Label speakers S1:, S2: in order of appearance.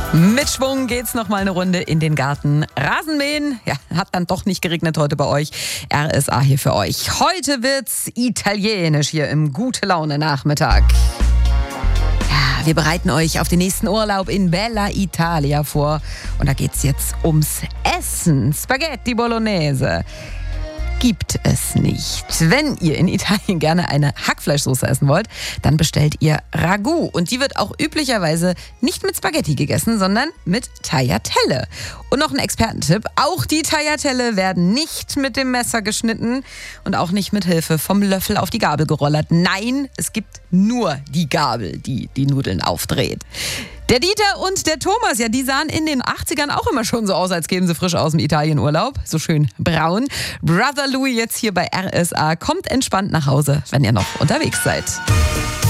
S1: Mit Schwung geht's noch mal eine Runde in den Garten. Rasenmähen, ja, hat dann doch nicht geregnet heute bei euch. RSA hier für euch. Heute wird's italienisch hier im Gute-Laune-Nachmittag. Ja, wir bereiten euch auf den nächsten Urlaub in Bella Italia vor. Und da geht's jetzt ums Essen. Spaghetti Bolognese gibt es nicht. Wenn ihr in Italien gerne eine Hackfleischsoße essen wollt, dann bestellt ihr Ragu. Und die wird auch üblicherweise nicht mit Spaghetti gegessen, sondern mit Tagliatelle. Und noch ein Expertentipp, auch die Tagliatelle werden nicht mit dem Messer geschnitten und auch nicht mit Hilfe vom Löffel auf die Gabel gerollert. Nein, es gibt nur die Gabel, die die Nudeln aufdreht. Der Dieter und der Thomas, ja, die sahen in den 80ern auch immer schon so aus, als kämen sie frisch aus dem Italienurlaub. So schön braun. Brother Louis jetzt hier bei RSA. Kommt entspannt nach Hause, wenn ihr noch unterwegs seid.